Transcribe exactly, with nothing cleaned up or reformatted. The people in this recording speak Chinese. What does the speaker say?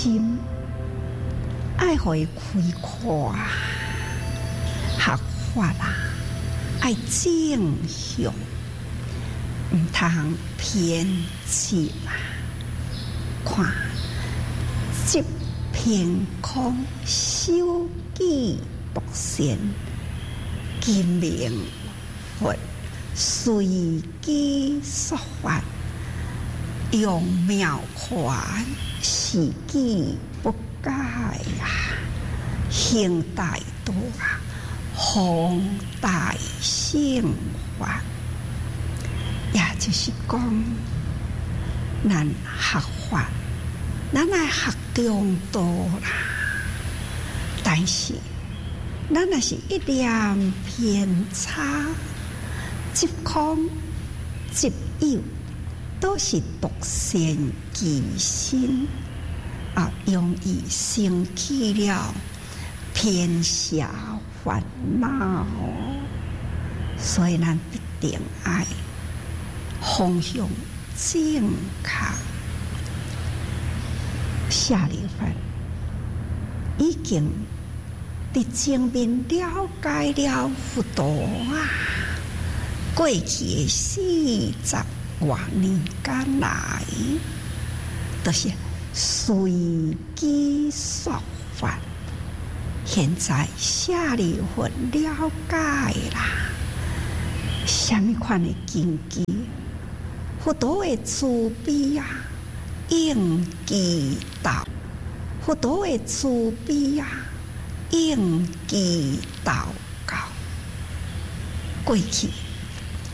心，爱互伊开阔学法啦，爱正向，毋通偏执啦。看，即偏空修己不善，今明佛随机说法，用妙权是己不改啊，行大道啊，弘大圣法，也就是讲，咱学法，咱来学中道啦。但是，咱若是一念偏差，即空即有，都是独善其身啊，容易生起了偏邪烦恼，所以咱必定爱方向正确。下里番已经伫前面了解了佛陀啊，过去的四十多年间来，都是随机说法。现在下里番了解啦，什么款的境界？佛陀的慈悲啊，应其道；佛陀的慈悲啊，应其道教。过去